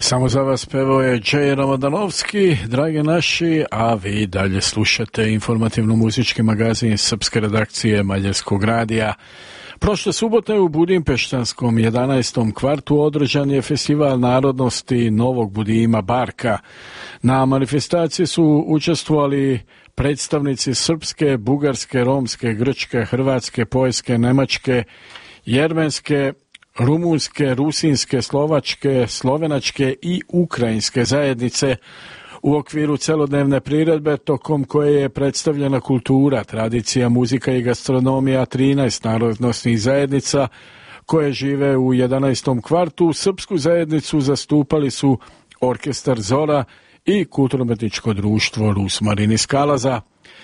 Samo za vas pevao je Džej Ramadanovski, dragi naši, a vi dalje slušate informativno-muzički magazin srpske redakcije Mađarskog radija. Prošle subote u Budimpeštanskom 11. kvartu održan je festival narodnosti Novog Budima Barka. Na manifestaciji su učestvovali predstavnici srpske, bugarske, romske, grčke, hrvatske, poljske, nemačke, jermenske, rumunske, rusinske, slovačke, slovenačke i ukrajinske zajednice u okviru celodnevne priredbe tokom koje je predstavljena kultura, tradicija, muzika i gastronomija 13 narodnosnih zajednica koje žive u 11. kvartu. Srpsku zajednicu zastupali su Orkestar Zora i Kulturno-umetničko društvo Rusmarin iz Kalaza.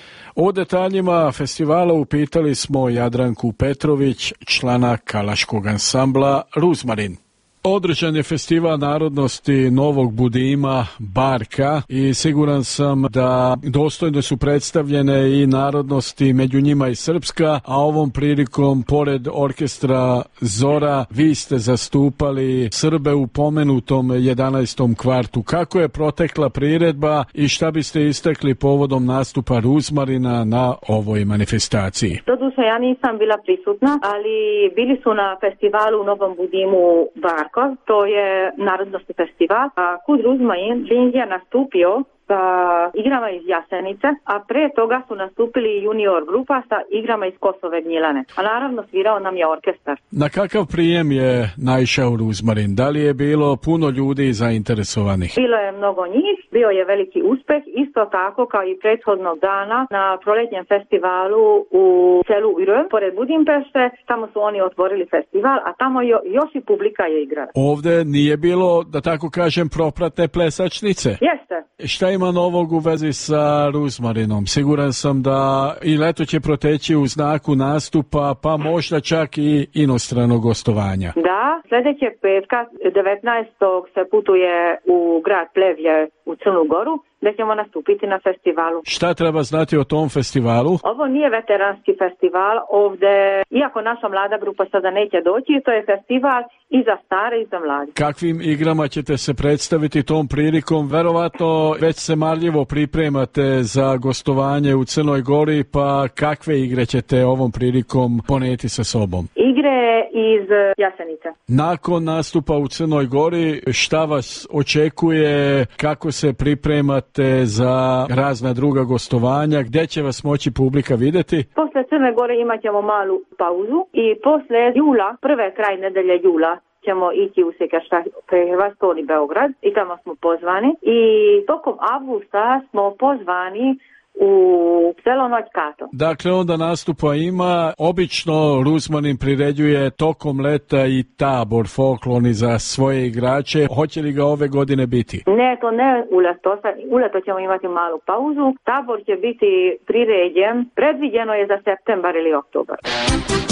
O detaljima festivala upitali smo Jadranku Petrović, člana kalaškog ansambla Rusmarin. Održan je festival narodnosti Novog Budima Barka i siguran sam da dostojno su predstavljene i narodnosti, među njima i srpska, a ovom prilikom, pored orkestra Zora, vi ste zastupali Srbe u pomenutom 11. kvartu. Kako je protekla priredba i šta biste istakli povodom nastupa Rusmarina na ovoj manifestaciji? Doduše, ja nisam bila prisutna, ali bili su na festivalu u Novom Budimu Barka. To je narodnostni festival. Kud Rusmarin je nastupio sa igrama iz Jasenice, a pre toga su nastupili junior grupa sa igrama iz Kosove Gnjilane. A naravno svirao nam je orkestar. Na kakav prijem je naišao Rusmarin? Da li je bilo puno ljudi zainteresovanih? Bilo je mnogo njih, bio je veliki uspeh, isto tako kao i prethodnog dana na proletnjem festivalu u selu Ürüm, pored Budimpešte. Tamo su oni otvorili festival, a tamo još i publika je igrala. Ovde nije bilo, da tako kažem, propratne plesačnice? Jeste. Šta ima novog u vezi sa Rusmarinom? Siguran sam da i leto će proteći u znaku nastupa, pa možda čak i inostrano gostovanja. Da, sljedeće petka 19. se putuje u grad Plevje u Crnu Goru, gdje ćemo nastupiti na festivalu. Šta treba znati o tom festivalu? Ovo nije veteranski festival. Ovdje, iako naša mlada grupa sada neće doći, to je festival i za stare i za mlade. Kakvim igrama ćete se predstaviti tom prilikom? Verovatno već se marljivo pripremate za gostovanje u Crnoj Gori, pa kakve igre ćete ovom prilikom poneti sa sobom? Igre iz Jasenice. Nakon nastupa u Crnoj Gori, šta vas očekuje, kako se pripremate za razna druga gostovanja, gdje će vas moći publika vidjeti? Posle Crne Gore imat ćemo malu pauzu i posle jula, prve kraj nedelje jula, ćemo ići u Hrvatskoj i Beograd i tamo smo pozvani. I tokom avgusta smo pozvani u selo Noć Kato. Dakle, onda nastupa ima. Obično Rusmarin priređuje tokom leta i tabor folklorni za svoje igrače. Hoće li ga ove godine biti? Ne, to ne u leto. U leto ćemo imati malu pauzu. Tabor će biti priređen. Predviđeno je za septembar ili oktobar.